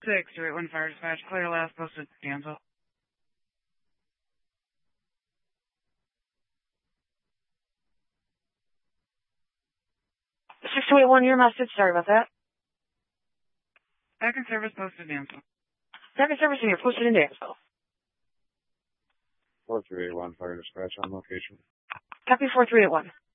281 Fire Dispatch, clear last posted Dansville. 6281, your message. Sorry about that. Second service posted Dansville. Second service in here, posted in Dansville. 4381 Fire Dispatch on location. Copy 4381.